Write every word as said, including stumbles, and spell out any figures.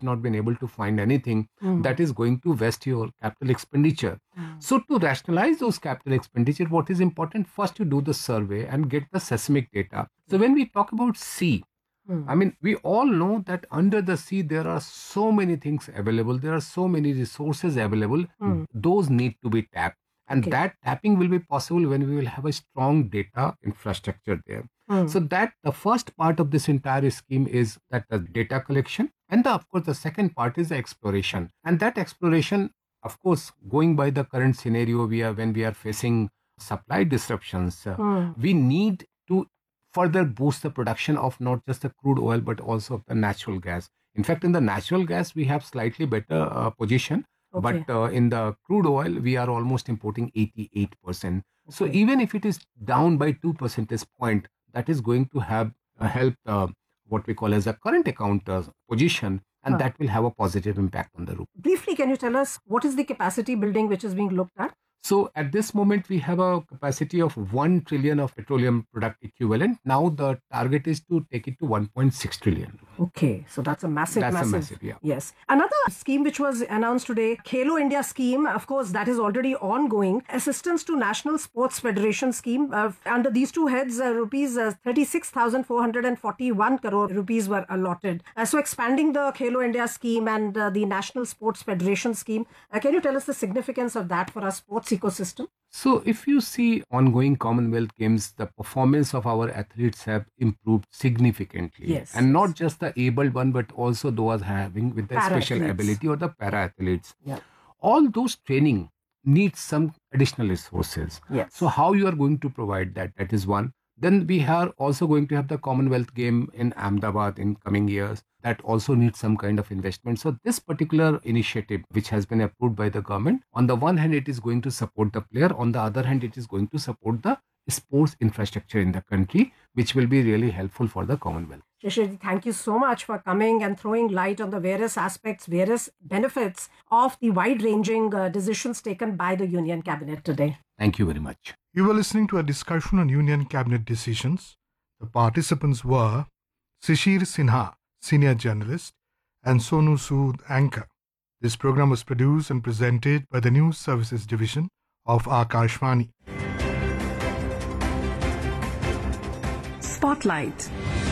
have not been able to find anything Mm. that is going to waste your capital expenditure. Mm. So to rationalize those capital expenditure, what is important? First, you do the survey and get the seismic data. So when we talk about sea, Mm. I mean, we all know that under the sea, there are so many things available. There are so many resources available. Mm. Those need to be tapped. And Okay. that tapping will be possible when we will have a strong data infrastructure there. Mm. So that the first part of this entire scheme is that the data collection. And the, of course, the second part is the exploration. And that exploration, of course, going by the current scenario, we are when we are facing supply disruptions, uh, Mm. we need to further boost the production of not just the crude oil, but also of the natural gas. In fact, in the natural gas, we have slightly better uh, position. Okay. But uh, in the crude oil, we are almost importing eighty-eight percent. So Okay. even if it is down by two percentage point, that is going to have uh, help uh, what we call as a current account uh, position, and Huh. that will have a positive impact on the rupee. Briefly, can you tell us what is the capacity building which is being looked at? So at this moment, we have a capacity of one trillion of petroleum product equivalent. Now the target is to take it to one point six trillion. Okay, so that's a massive, That's a massive, massive, yeah. Yes. Another scheme which was announced today, Khelo India scheme, of course, that is already ongoing. Assistance to National Sports Federation scheme. Uh, under these two heads, uh, rupees uh, thirty-six thousand four hundred forty-one crore rupees were allotted. Uh, so expanding the Khelo India scheme and uh, the National Sports Federation scheme, uh, can you tell us the significance of that for our sports ecosystem? So if you see ongoing Commonwealth Games, the performance of our athletes have improved significantly. Yes. And not just the abled one, but also those having with the special Para-athletes. ability or the para athletes. Yeah. All those training needs some additional resources. Yes. So how you are going to provide that? That is one. Then we are also going to have the Commonwealth Game in Ahmedabad in coming years. That also needs some kind of investment. So this particular initiative, which has been approved by the government, on the one hand, it is going to support the player. On the other hand, it is going to support the sports infrastructure in the country, which will be really helpful for the Commonwealth. Shishir, thank you so much for coming and throwing light on the various aspects, various benefits of the wide-ranging uh, decisions taken by the Union Cabinet today. Thank you very much. You were listening to a discussion on Union Cabinet decisions. The participants were Shishir Sinha, Senior Journalist, and Sonu Sood, Anchor. This program was produced and presented by the News Services Division of Akashvani. Spotlight.